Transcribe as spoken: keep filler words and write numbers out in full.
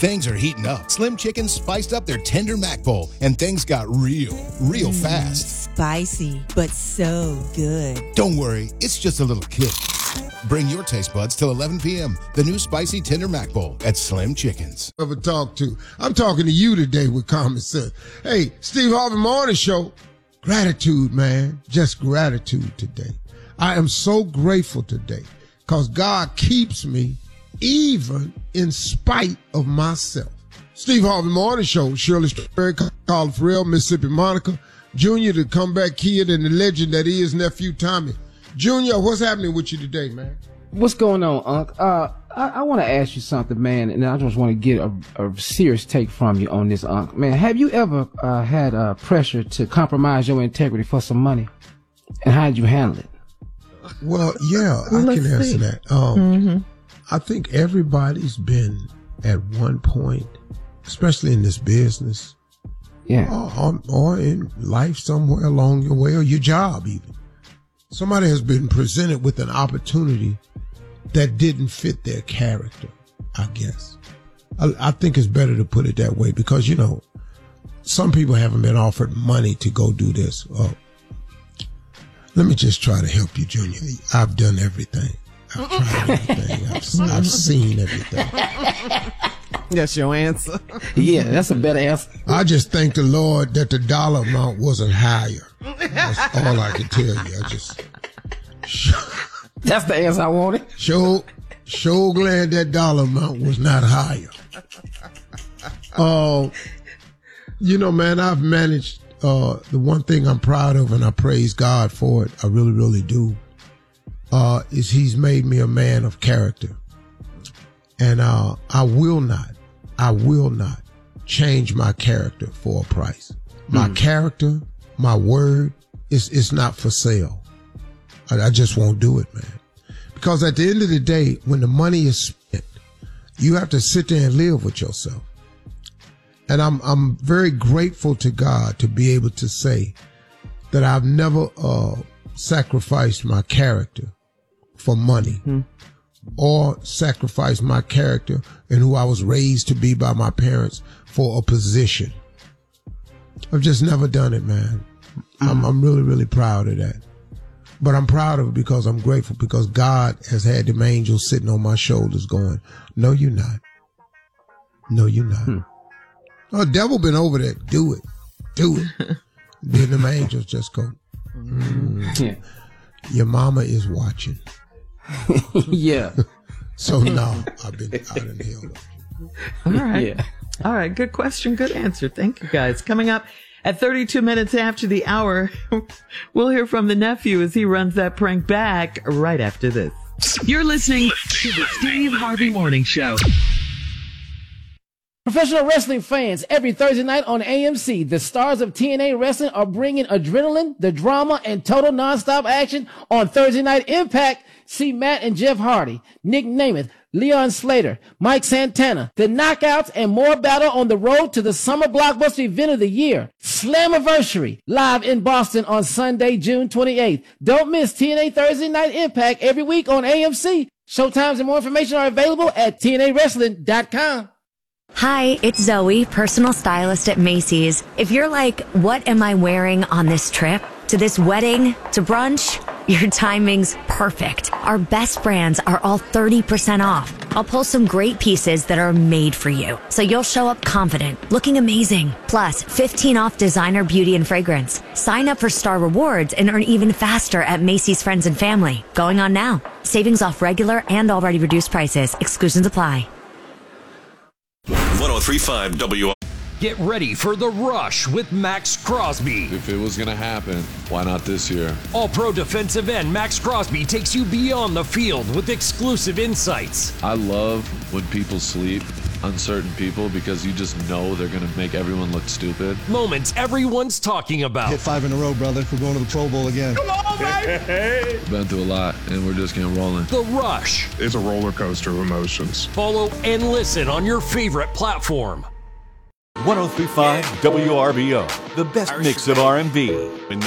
Things are heating up. Slim Chickens spiced up their tender mac bowl, and things got real, real Mm, fast. Spicy, but so good. Don't worry, it's just a little kick. Bring your taste buds till eleven p.m. The new spicy tender mac bowl at Slim Chickens. Ever talk to? I'm talking to you today with common sense. Hey, Steve Harvey Morning Show. Gratitude, man. Just gratitude today. I am so grateful today because God keeps me even in spite of myself. Steve Harvey Morning Show. Shirley Strawberry, Carl Farrell, Mississippi Monica, Junior, the comeback kid, and the legend that is nephew Tommy. Junior, what's happening with you today, man? What's going on, Unc? Uh, I, I want to ask you something, man, and I just want to get a, a serious take from you on this, Unc. Man, have you ever uh, had uh, pressure to compromise your integrity for some money? And how did you handle it? Well, yeah, Well, I can let's answer see. that. Um, Mm-hmm. I think everybody's been at one point, especially in this business, Yeah. or, or in life somewhere along your way, or your job even. Somebody has been presented with an opportunity that didn't fit their character, I guess. I, I think it's better to put it that way because, you know, some people haven't been offered money to go do this. Oh, let me just try to help you, Junior. I've done everything. I've tried everything. I've, I've seen everything. That's your answer. Yeah, that's a better answer. I just thank the Lord that the dollar amount wasn't higher. That's all I can tell you. I just That's the answer I wanted. so so glad that dollar amount was not higher. Uh, you know, man, I've managed. Uh, the one thing I'm proud of, and I praise God for it. I really, really do. Uh, is He's made me a man of character, and uh, I will not, I will not change my character for a price. My mm. character, my word, is it's not for sale. I, I just won't do it, man. Because at the end of the day, when the money is spent, you have to sit there and live with yourself. And I'm I'm very grateful to God to be able to say that I've never uh, sacrificed my character for money mm-hmm. or sacrificed my character and who I was raised to be by my parents for a position. I've just never done it, man. Mm-hmm. I'm, I'm really, really proud of that. But I'm proud of it because I'm grateful because God has had them angels sitting on my shoulders going, no, you're not. No, you're not. Hmm. Oh, devil been over there. Do it. Do it. Then them angels just go, mm, yeah. Your mama is watching. Yeah. So no, I've been out in hell. All right. Yeah. All right. Good question. Good answer. Thank you, guys. Coming up at thirty-two minutes after the hour, we'll hear from the nephew as he runs that prank back right after this. You're listening to the Steve Harvey Morning Show. Professional wrestling fans, every Thursday night on A M C, the stars of T N A Wrestling are bringing adrenaline, the drama, and total nonstop action on Thursday Night Impact. See Matt and Jeff Hardy, Nick Namath, Leon Slater, Mike Santana, the Knockouts, and more battle on the road to the summer blockbuster event of the year, Slammiversary, live in Boston on Sunday, June twenty-eighth. Don't miss T N A Thursday Night Impact every week on A M C. Showtimes and more information are available at T N A wrestling dot com. Hi, it's Zoe, personal stylist at Macy's. If you're like, what am I wearing on this trip? To this wedding? To brunch? Your timing's perfect. Our best brands are all thirty percent off. I'll pull some great pieces that are made for you, so you'll show up confident, looking amazing. Plus, fifteen off designer beauty and fragrance. Sign up for Star Rewards and earn even faster at Macy's Friends and Family. Going on now. Savings off regular and already reduced prices. Exclusions apply. one oh three point five W. Get ready for The Rush with Max Crosby. If it was going to happen, why not this year? All-pro defensive end Max Crosby takes you beyond the field with exclusive insights. I love when people sleep on certain people because you just know they're going to make everyone look stupid. Moments everyone's talking about. Hit five in a row, brother. We're going to the Pro Bowl again. Come on, baby! Been through a lot, and we're just getting rolling. The Rush. It's a roller coaster of emotions. Follow and listen on your favorite platform. one oh three point five W R B O, the best mix of R and B.